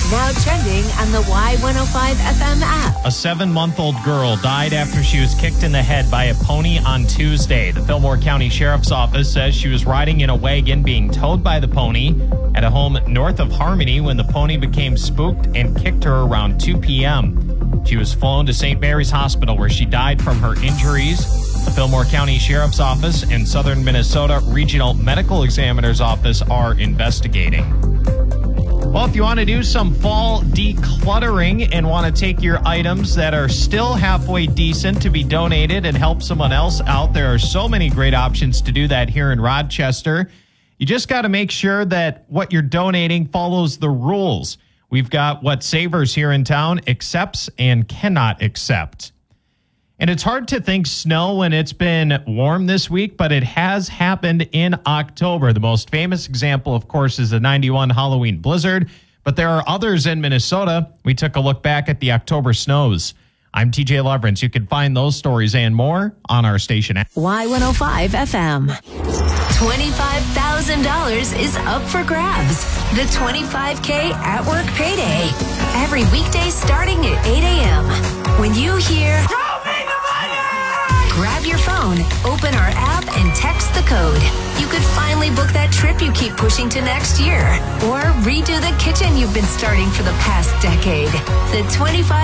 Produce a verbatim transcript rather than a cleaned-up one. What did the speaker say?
Now trending on the Y one oh five F M app. A seven-month-old girl died after she was kicked in the head by a pony on Tuesday. The Fillmore County Sheriff's Office says she was riding in a wagon being towed by the pony at a home north of Harmony when the pony became spooked and kicked her around two p.m. She was flown to Saint Mary's Hospital where she died from her injuries. The Fillmore County Sheriff's Office and Southern Minnesota Regional Medical Examiner's Office are investigating. Well, if you want to do some fall decluttering and want to take your items that are still halfway decent to be donated and help someone else out, there are so many great options to do that here in Rochester. You just got to make sure that what you're donating follows the rules. We've got what Savers here in town accepts and cannot accept. And it's hard to think snow when it's been warm this week, but it has happened in October. The most famous example, of course, is the ninety-one Halloween blizzard, but there are others in Minnesota. We took a look back at the October snows. I'm T J Leverance. You can find those stories and more on our station app. Y one oh five F M. twenty-five thousand dollars is up for grabs. The twenty-five K at work payday. Every weekday starting at eight a.m. When you hear... grab your phone, open our app, and text the code. You could finally book that trip you keep pushing to next year. Or redo the kitchen you've been starting for the past decade. The twenty-five